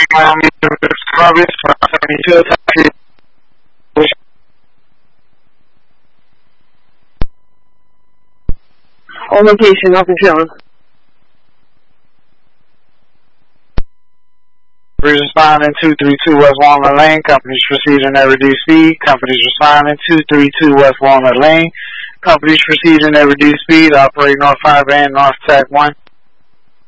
Service 572. On location, up and chilling. Companies responding 232 West Walnut Lane. Companies proceeding at reduced speed. Companies responding 232 West Walnut Lane. Companies proceeding at reduced speed. Operating North 5 and North Tech 1.